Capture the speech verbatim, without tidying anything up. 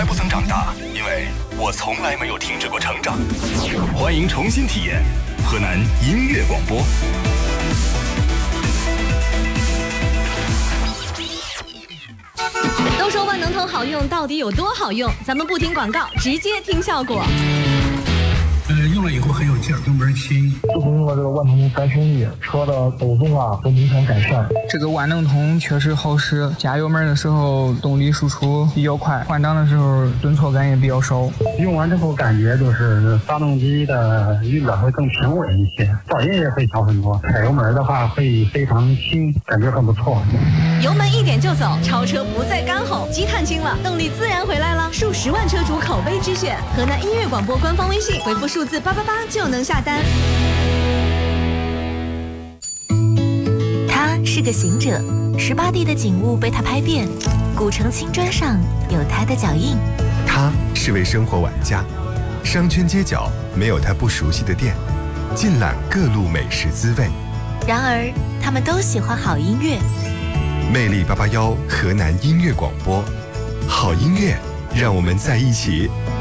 来不曾长大，因为我从来没有停止过成长。欢迎重新体验河南音乐广播。 都说万能通好用，到底有多好用？咱们不听广告，直接听效果。 呃，用了以后很有劲儿，油门轻。 自从用了这个万能通三升液，车的抖动啊都明显改善。 这个万能通确实好使，加油门的时候动力输出比较快，换挡的时候顿挫感也比较少。 用完之后感觉就是发动机的运转会更平稳一些，噪音也会小很多。踩油门的话会非常轻，感觉很不错。 油门一点就走，超车不再干吼，积碳轻了，动力自然回来了。数十万车主口碑之选，河南音乐广播官方微信回复数字八八八就能下单。 他是个行者，十八地的景物被他拍遍，古城青砖上有他的脚印。 他是位生活玩家，商圈街角没有他不熟悉的店，尽览各路美食滋味。 然而他们都喜欢好音乐。 魅力八八幺河南音乐广播，好音乐让我们在一起。